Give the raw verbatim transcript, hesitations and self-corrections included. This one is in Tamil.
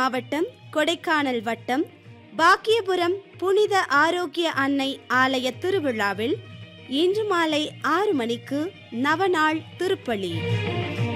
மாவட்டம் கொடைக்கானல் வட்டம் பாக்கியபுரம் புனித ஆரோக்கிய அன்னை ஆலய திருவிழாவில் இன்று மாலை ஆறு மணிக்கு நவநாள் திருப்பலி.